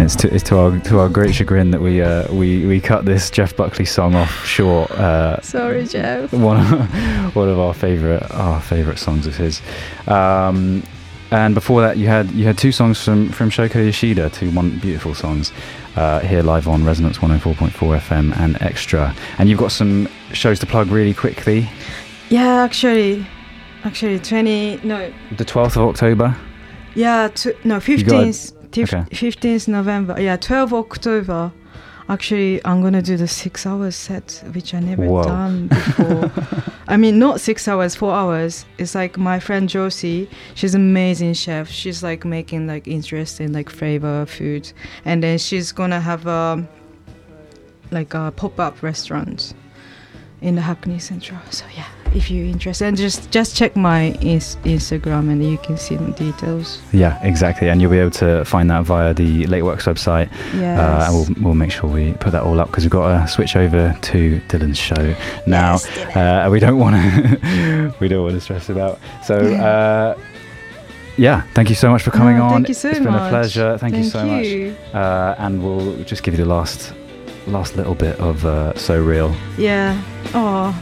to our great chagrin that we cut this Jeff Buckley song off short. Sorry, Jeff. One of our favorite songs of his. And before that, you had two songs from Shoko Yoshida, two beautiful songs here live on Resonance 104.4 FM and Extra. And you've got some shows to plug really quickly. Yeah, actually, the 12th of October. Yeah, 15th. 15th November. Yeah, 12th October. Actually, I'm gonna do the 6 hours set, which I never done before. I mean, not 6 hours, 4 hours. It's like my friend Josie. She's an amazing chef. She's like making like interesting like flavor food, and then she's gonna have a pop-up restaurant in the Hackney Central. So yeah, if you're interested, and just check my Instagram and you can see the details. Yeah, exactly, and you'll be able to find that via the Late Works website. Yes. And we'll make sure we put that all up, because we've got to switch over to Dylan's show now. Yes, we don't want to stress it out. So thank you so much for coming on. Thank you so much. It's been a pleasure. Thank you so much. And we'll just give you the last little bit of So Real. Yeah. Oh.